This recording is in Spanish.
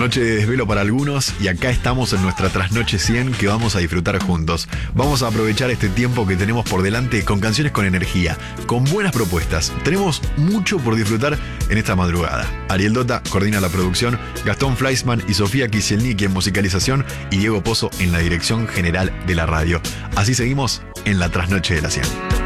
Noche de desvelo para algunos y acá estamos en nuestra trasnoche 100 que vamos a disfrutar juntos. Vamos a aprovechar este tiempo que tenemos por delante con canciones con energía, con buenas propuestas. Tenemos mucho por disfrutar en esta madrugada. Ariel Dota coordina la producción, Gastón Fleischmann y Sofía Kisielniki en musicalización y Diego Pozo en la dirección general de la radio. Así seguimos en la trasnoche de la 100.